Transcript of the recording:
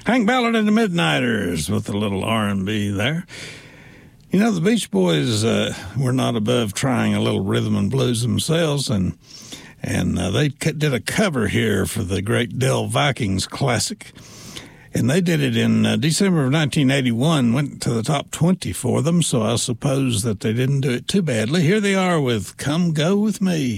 Hank Ballard and the Midnighters with a little R&B there. You know, the Beach Boys were not above trying a little rhythm and blues themselves, and they did a cover here for the great Del Vikings classic. And they did it in December of 1981, went to the top 20 for them, so I suppose that they didn't do it too badly. Here they are with Come Go With Me.